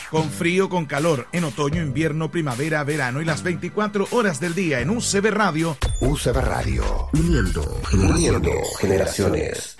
Con frío, con calor, en otoño, invierno, primavera, verano y las 24 horas del día en UCB Radio. UCB Radio. Uniendo generaciones.